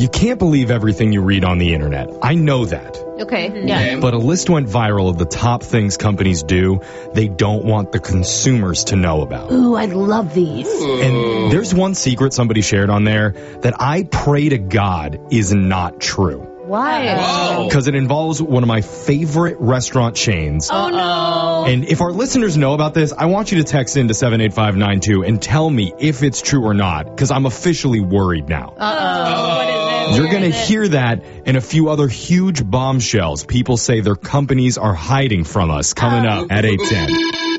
You can't believe everything you read on the internet. I know that. Okay. Yeah. But a list went viral of the top things companies do they don't want the consumers to know about. Ooh, I love these. And there's one secret somebody shared on there that I pray to God is not true. Why? Because it involves one of my favorite restaurant chains. Oh, no. And if our listeners know about this, I want you to text into 78592 and tell me if it's true or not, because I'm officially worried now. What is it? You're going to hear that and a few other huge bombshells people say their companies are hiding from us coming up at 8:10.